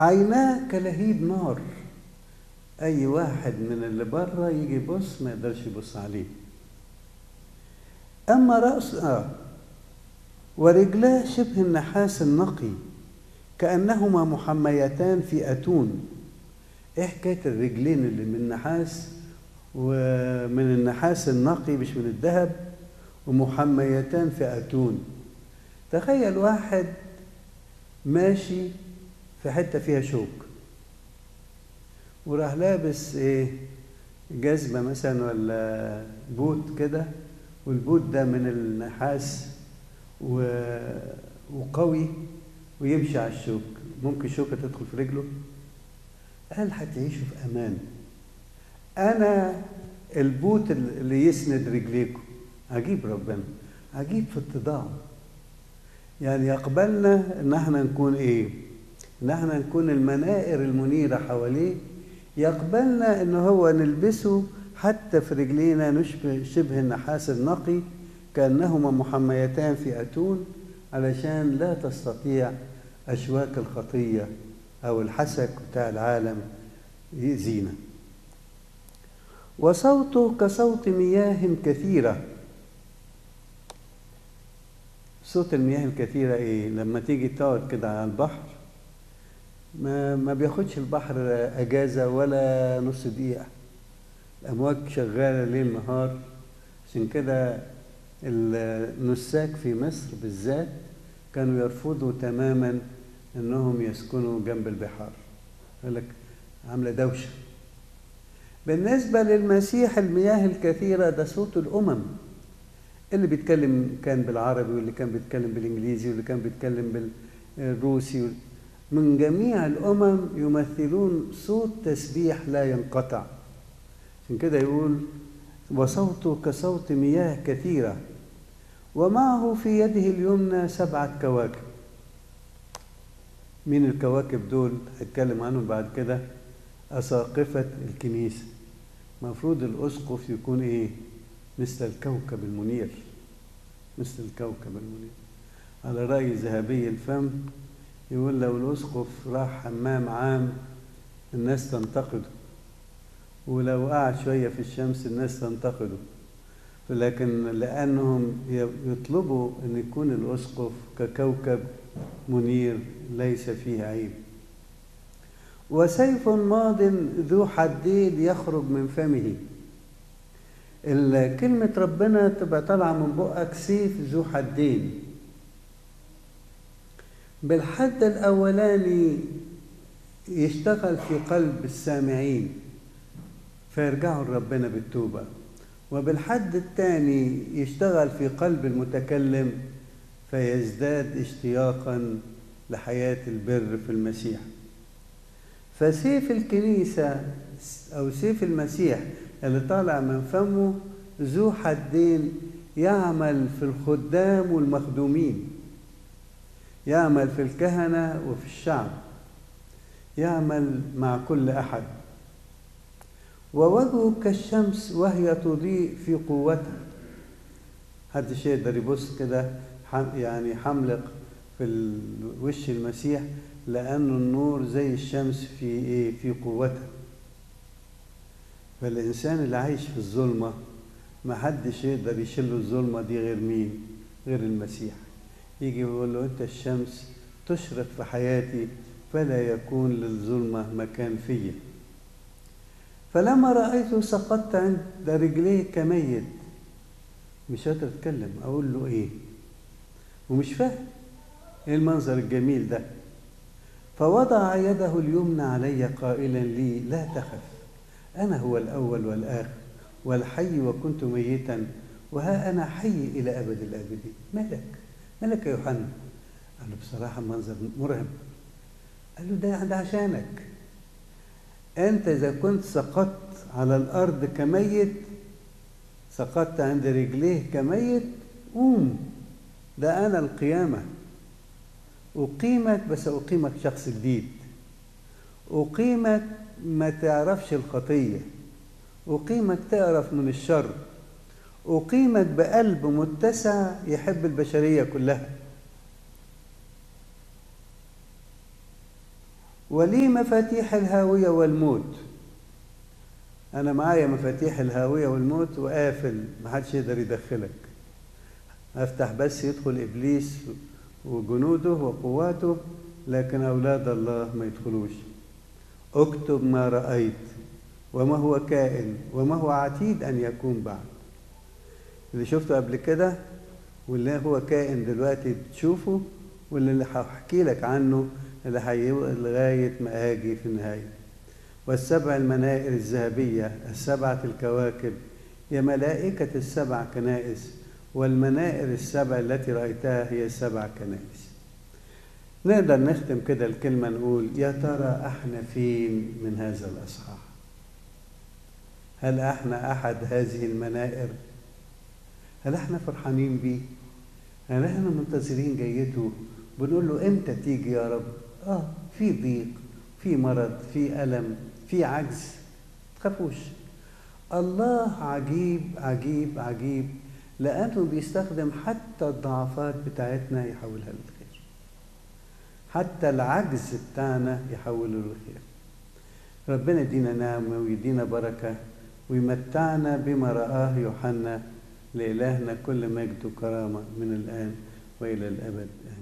عيناه كلهيب نار. أي واحد من اللي بره يجي يبص ما يقدرش يبص عليه. أما رأسه ورجلاه شبه النحاس النقي كأنهما محميتان في أتون. إيه حكاية الرجلين اللي من النحاس ومن النحاس النقي مش من الذهب ومحميتان في أتون؟ تخيل واحد ماشي في حتة فيها شوك وراح لابس ايه جزمة مثلا ولا بوت كده، والبوت ده من النحاس وقوي ويمشي على الشوك، ممكن شوكة تدخل في رجله؟ قال هتعيشوا في أمان. أنا البوت اللي يسند رجليكم. عجيب ربنا، عجيب في اتضاعه. يعني يقبلنا ان احنا نكون ايه؟ ان احنا نكون المنائر المنيرة حواليه. يقبلنا ان هو نلبسه حتى في رجلينا نشبه شبه النحاس النقي كأنهما محميتان في أتون، علشان لا تستطيع أشواك الخطية أو الحسك بتاع العالم يأذينا. وصوته كصوت مياه كثيرة. صوت المياه الكثيرة ايه؟ لما تيجي تقعد كده على البحر ما بياخدش البحر اجازة ولا نص دقيقة، الامواج شغالة ليل نهار. عشان كده النساك في مصر بالذات كانوا يرفضوا تماما انهم يسكنوا جنب البحار، يقول لك عاملة دوشة. بالنسبة للمسيح المياه الكثيرة ده صوت الأمم، اللي بيتكلم كان بالعربي واللي كان بيتكلم بالإنجليزي واللي كان بيتكلم بالروسي، من جميع الأمم يمثلون صوت تسبيح لا ينقطع. عشان كده يقول وصوته كصوت مياه كثيرة ومعه في يده اليمنى 7 كواكب. مين الكواكب دول؟ هتكلم عنهم بعد كده. أساقفة الكنيسة. مفروض الأسقف يكون إيه؟ مثل الكوكب المنير، مثل الكوكب المنير. على رأي ذهبي الفم يقول لو الأسقف راح حمام عام الناس تنتقده، ولو قعد شوية في الشمس الناس تنتقده، لكن لأنهم يطلبوا أن يكون الأسقف ككوكب منير ليس فيه عيب. وسيف ماض ذو حدين يخرج من فمه. كلمة ربنا تبقى طالعة من بقك سيف ذو حدين. بالحد الأولاني يشتغل في قلب السامعين فيرجعوا لربنا بالتوبة، وبالحد الثاني يشتغل في قلب المتكلم فيزداد اشتياقا لحياة البر في المسيح. فسيف الكنيسة أو سيف المسيح اللي طالع من فمه ذو حدين، يعمل في الخدام والمخدومين، يعمل في الكهنة وفي الشعب، يعمل مع كل أحد. ووجهه كالشمس وهي تضيء في قوتها. محدش يقدر يبص كده يعني حملق في وش المسيح، لأنه النور زي الشمس في إيه؟ في قوتها. فالإنسان اللي عايش في الظلمة ما حدش يقدر يشيل الظلمة دي غير مين؟ غير المسيح. يجي يقول له أنت الشمس تشرق في حياتي فلا يكون للظلمة مكان فيا. فلما رأيته سقطت عند رجليه كميت. مش قادر أتكلم أقول له إيه، ومش فاهم إيه المنظر الجميل ده. فوضع يده اليمنى علي قائلا لي لا تخف، أنا هو الأول والآخر والحي، وكنت ميتا وها أنا حي إلى أبد الآبدين. مالك يا يوحنا؟ قال له بصراحة منظر مرعب. قال له ده عشانك أنت. إذا كنت سقطت على الأرض كميت، سقطت عند رجليه كميت، قوم، ده أنا القيامة. أقيمك، بس أقيمك شخص جديد. أقيمك ما تعرفش الخطية، أقيمك تعرف من الشر، أقيمك بقلب متسع يحب البشرية كلها. ولي مفاتيح الهاوية والموت. أنا معايا مفاتيح الهاوية والموت وقافل، محدش يقدر يدخلك. أفتح بس يدخل إبليس وجنوده وقواته، لكن أولاد الله ما يدخلوش. اكتب ما رأيت وما هو كائن وما هو عتيد أن يكون بعد. اللي شفته قبل كده واللي هو كائن دلوقتي بتشوفه، واللي هحكي لك عنه اللي هيبقى لغاية ما آجي في النهاية. والسبع المنائر الذهبية السبعة الكواكب هي ملائكة السبع كنائس، والمنائر السبع التي رأيتها هي السبع كنائس. نقدر نختم كده الكلمة نقول يا ترى احنا فين من هذا الأصحاح؟ هل احنا أحد هذه المنائر؟ هل احنا فرحانين بيه؟ هل احنا منتظرين جيته بنقول له امتى تيجي يا رب؟ في ضيق، في مرض، في ألم، في عجز، تخافوش. الله عجيب عجيب عجيب، لأنه بيستخدم حتى الضعفات بتاعتنا يحولها للخير، حتى العجز بتاعنا يحوله للخير. ربنا يدينا نعمة ويدينا بركة ويمتعنا بما رآه يوحنا. لإلهنا كل مجد وكرامة من الآن وإلى الأبد.